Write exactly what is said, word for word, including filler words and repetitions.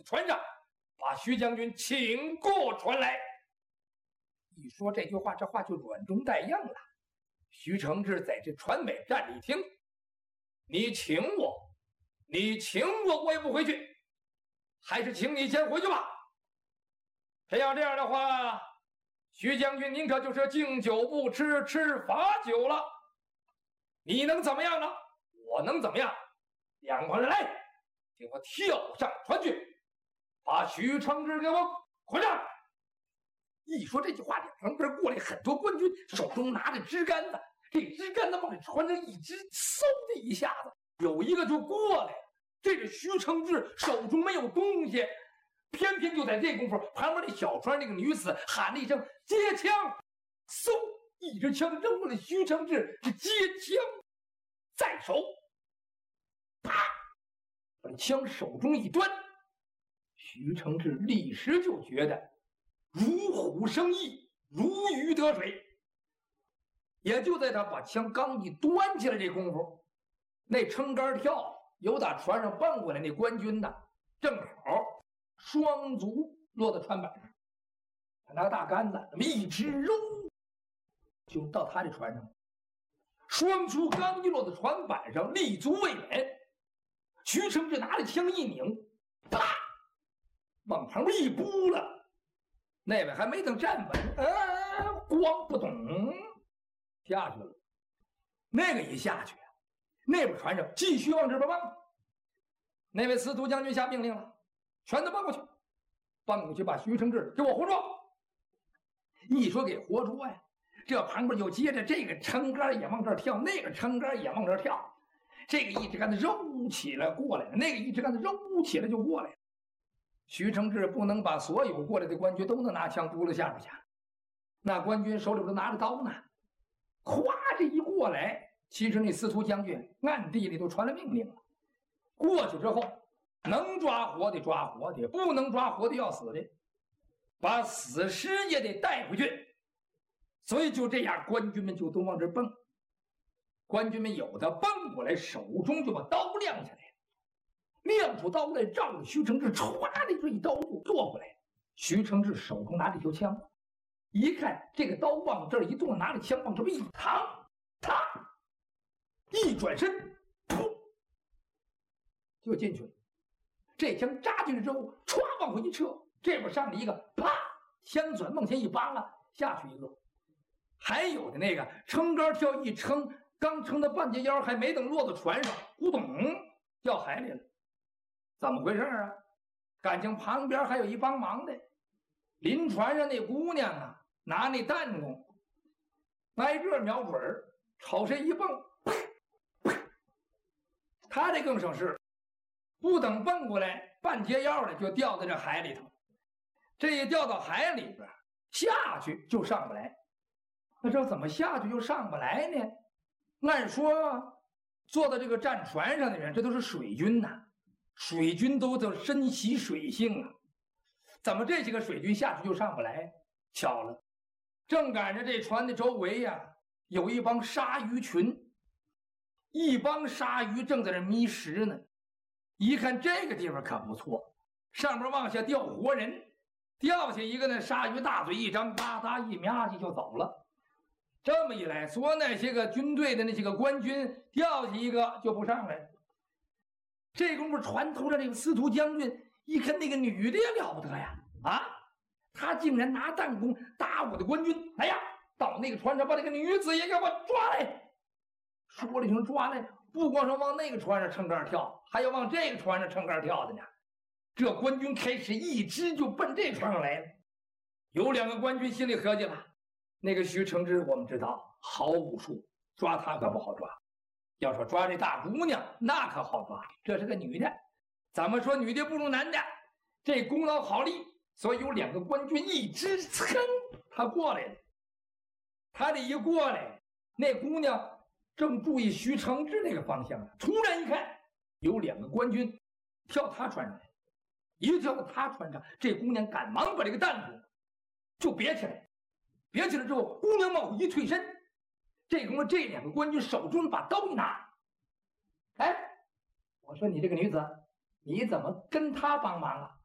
船上，把徐将军请过船来。一说这句话，这话就软中带硬了。徐承志在这船尾站着一听，你请我，你请我，我也不回去，还是请你先回去吧。这样这样的话，徐将军您可就是敬酒不吃吃罚酒了。你能怎么样呢？我能怎么样？两个人来，给我跳上船去，把徐承志给我捆上。一说这句话，两旁边过来很多官军，手中拿着支杆子，这支杆子往这船上一支，嗖的一下子，有一个就过来了。这个徐承志手中没有东西，偏偏就在这功夫，旁边那小船那个女子喊了一声“接枪”，嗖，一支枪扔过来，徐承志是接枪在手，啪，把枪手中一端，徐承志立时就觉得如虎生翼，如鱼得水。也就在他把枪刚一端起来这功夫，那撑杆跳由打船上蹦过来那官军呢，正好双足落到船板上，他拿大杆子那么一支揉，就到他这船上。双足刚一落到船板上，立足未稳，徐承志拿着枪一拧，啪，往旁边一扑了。那位还没等站稳，啊，咣不懂下去了。那个一下去，那边船上继续往这边蹦。那位司徒将军下命令了，全都蹦过去，蹦过去把徐承志给我活捉。一说给活捉呀，这旁边就接着这个撑杆也往这儿跳，那个撑杆也往这儿跳，这个一直杆子揉起来过来了，那个一直杆子揉起来就过来了。徐承志不能把所有过来的官军都能拿枪扑了下边去，那官军手里都拿着刀呢，咵这一过来，其实那司徒将军暗地里都传了命令了，过去之后能抓活的抓活的，不能抓活的要死的，把死尸也得带回去。所以就这样，官军们就都往这蹦。官军们有的蹦过来，手中就把刀亮起来，亮出刀来，照着徐承志歘的这一刀就剁过来。徐承志手中拿着条枪，一看这个刀往这儿一动，拿着枪往这边一扛，他一转身，噗，就进去了。这枪扎进去之后，歘往回一撤，这边上来一个，啪，枪转往前一扒拉，下去一个。还有的那个撑杆跳一撑，刚撑到半截腰，还没等落到船上，咕咚掉海里了。怎么回事啊？感情旁边还有一帮忙的，临船上那姑娘啊，拿那弹弓挨个瞄准儿，朝谁一蹦，他这更省事，不等蹦过来，半截腰的就掉在这海里头。这一掉到海里边，下去就上不来。那这怎么下去就上不来呢？按说坐在这个战船上的人，这都是水军呐、啊，水军都都深习水性啊，怎么这些个水军下去就上不来？巧了，正赶着这船的周围呀、啊，有一帮鲨鱼群，一帮鲨鱼正在这觅食呢。一看这个地方可不错，上面往下掉活人，掉下一个呢，鲨鱼大嘴一张，哒哒一吧唧就走了。这么一来，所有那些个军队的那些个官军掉下一个就不上来了。这功夫船头上这个司徒将军一看那个女的也了不得呀，啊，他竟然拿弹弓打我的官军，来呀，到那个船上把那个女子也给我抓来。说了一声抓来，不光是往那个船上撑杆跳，还要往这个船上撑杆跳的呢。这官军开始一支就奔这船上来了。有两个官军心里合计了，那个徐承志我们知道好武术，抓他可不好抓，要说抓这大姑娘那可好抓，这是个女的，怎么说女的不如男的，这功劳好立，所以有两个官军一支噌，他过来了。他这一过来，那姑娘正注意徐承志那个方向呢，突然一看有两个官军跳他船上来，一跳到他船上，这姑娘赶忙把这个弹弓就别起来，别起来之后，姑娘往后一退身，这功夫这两个官军手中把刀一拿，哎，我说你这个女子，你怎么跟他帮忙啊？